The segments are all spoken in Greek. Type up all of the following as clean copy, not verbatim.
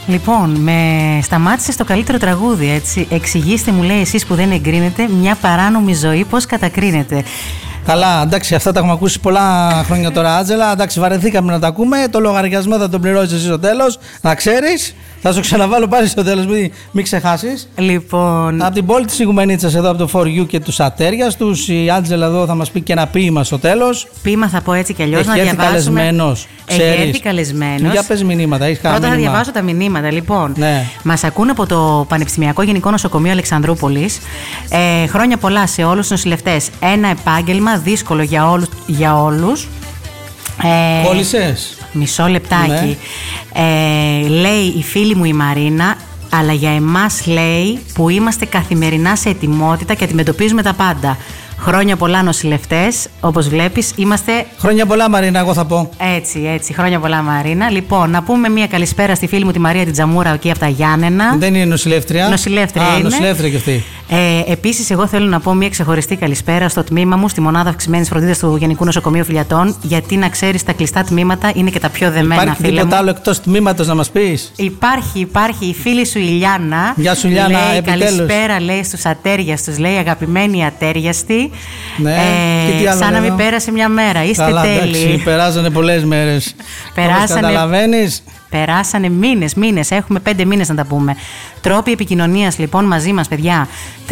Λοιπόν, με σταμάτησε στο καλύτερο τραγούδι, έτσι. Εξηγήστε μου, λέει, εσείς που δεν εγκρίνετε μια παράνομη ζωή, πώς κατακρίνετε. Καλά, εντάξει, αυτά τα έχουμε ακούσει πολλά χρόνια τώρα, Άτζελα. Εντάξει, βαρεθήκαμε να τα ακούμε. Το λογαριασμό θα τον πληρώσεις εσύ στο τέλος. Να ξέρεις. Θα σου ξαναβάλω πάλι στο τέλος, μην ξεχάσεις. Λοιπόν. Από την πόλη της Ιγουμενίτσας, εδώ από το For You και τους Ατέριας τους, η Άτζελα εδώ θα μας πει και ένα ποίημα στο τέλος. Ποίημα θα πω έτσι κι αλλιώς, να διαβάσουμε. Έχει έρθει καλεσμένος. Για πες μηνύματα, έχεις κανένα Πρώτα μήνυμα? θα διαβάσω τα μηνύματα. Λοιπόν, ναι. Μας ακούνε από το Πανεπιστημιακό Γενικό Νοσοκομείο Αλεξανδρούπολης. Χρόνια πολλά σε όλους τους νοσηλευτές. Ένα επάγγελμα δύσκολο για όλους. Κόλλησες. Μισό λεπτάκι. Ναι. Λέει η φίλη μου η Μαρίνα, αλλά για εμάς, λέει, που είμαστε καθημερινά σε ετοιμότητα και αντιμετωπίζουμε τα πάντα. Χρόνια πολλά νοσηλευτές, όπως βλέπεις, είμαστε... Χρόνια πολλά, Μαρίνα, εγώ θα πω. Έτσι, χρόνια πολλά, Μαρίνα. Λοιπόν, να πούμε μια καλησπέρα στη φίλη μου τη Μαρία την Τζαμούρα, εκεί από τα Γιάννενα. Δεν είναι νοσηλεύτρια. Νοσηλεύτρια είναι. Νοσηλεύτρια κι αυτή. Επίσης, εγώ θέλω να πω μια ξεχωριστή καλησπέρα στο τμήμα μου, στη μονάδα αυξημένης φροντίδας του Γενικού Νοσοκομείου Φιλιατών, γιατί να ξέρεις, τα κλειστά τμήματα είναι και τα πιο δεμένα. Υπάρχει τίποτα άλλο εκτός τμήματος να μας πεις? Υπάρχει. Η φίλη σου η Λιάννα. Γεια σου, Λιάννα, λέει, επιτέλους. Καλησπέρα, λέει, στους ατέριαστους, λέει, αγαπημένοι ατέριαστοι. Ναι. Και τι άλλο σαν να μην πέρασε μια μέρα. Είστε τέλειοι. Εντάξει, περάσανε πολλές μέρες. Καταλαβαίνεις. Περάσανε μήνες. Έχουμε 5 μήνες να τα πούμε. Τρόποι επικοινωνίας λοιπόν μαζί μας, παιδιά.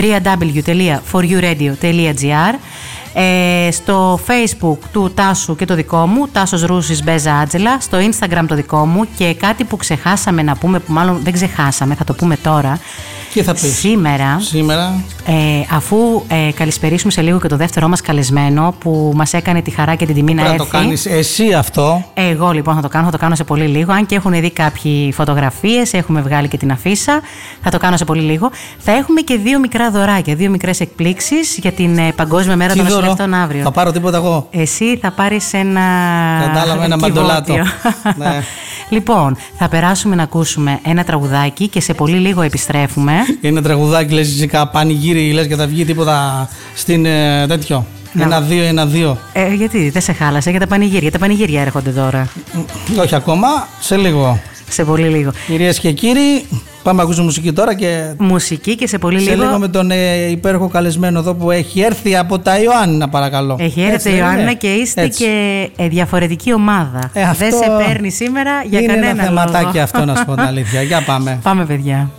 www.foryouradio.gr. Στο Facebook του Τάσου και το δικό μου, Τάσος Ρούσης Μπέζα Άτζελα. Στο Instagram το δικό μου. Και κάτι που ξεχάσαμε να πούμε, που μάλλον δεν ξεχάσαμε, θα το πούμε τώρα. Τι θα πεις? Σήμερα αφού καλησπερίσουμε σε λίγο και το δεύτερό μας καλεσμένο που μας έκανε τη χαρά και την τιμή να έρθει. Θα το κάνεις εσύ αυτό? Εγώ λοιπόν θα το κάνω σε πολύ λίγο. Αν και έχουν δει κάποιοι φωτογραφίες, έχουμε βγάλει και την αφίσα. Θα το κάνω σε πολύ λίγο. Θα έχουμε και 2 μικρά δωράκια, 2 μικρές εκπλήξεις για την Παγκόσμια Μέρα των Νοσηλευτών αύριο. Θα πάρω τίποτα εγώ? Εσύ θα πάρεις ένα. Κατάλαβα, ένα μαντολάτο. Ναι. Λοιπόν, θα περάσουμε να ακούσουμε ένα τραγουδάκι και σε πολύ λίγο επιστρέφουμε. Είναι τραγουδάκι, λες εσύ πανηγύρι, λες και θα βγει τίποτα στην τέτοιο. 1-2. Γιατί δεν σε χάλασε για τα πανηγύρια? Τα πανηγύρια έρχονται τώρα. Όχι ακόμα, σε λίγο. Σε πολύ λίγο. Κυρίες και κύριοι, πάμε να ακούσουμε μουσική τώρα και. Μουσική και σε πολύ λίγο. Σε λίγο με τον υπέροχο καλεσμένο εδώ που έχει έρθει από τα Ιωάννηνα, παρακαλώ. Έχει έρθει η Ιωάννηνα και είστε έτσι. Και διαφορετική ομάδα. Δεν σε παίρνει σήμερα για κανένα λόγο. Είναι ένα θεματάκι αυτό, να σου πω την αλήθεια. Για πάμε. Πάμε, παιδιά.